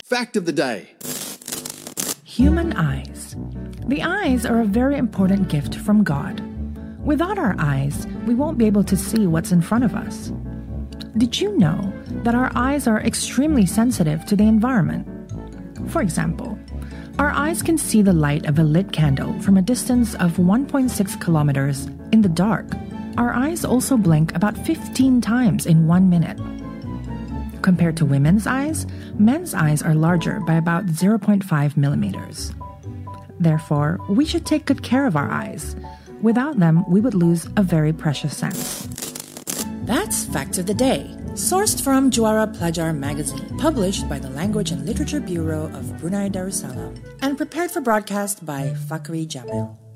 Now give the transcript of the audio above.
Fact of the day. Human eyes. The eyes are a very important gift from God. Without our eyes, we won't be able to see what's in front of us. Did you know that our eyes are extremely sensitive to the environment? For example, our eyes can see the light of a lit candle from a distance of 1.6 kilometers in the dark. Our eyes also blink about 15 times in 1 minute. Compared to women's eyes, men's eyes are larger by about 0.5 millimeters. Therefore, we should take good care of our eyes. Without them, we would lose a very precious sense. That's Fact of the Day, sourced from Juara Pelajar magazine, published by the Language and Literature Bureau of Brunei Darussalam, and prepared for broadcast by Fakri Jamil.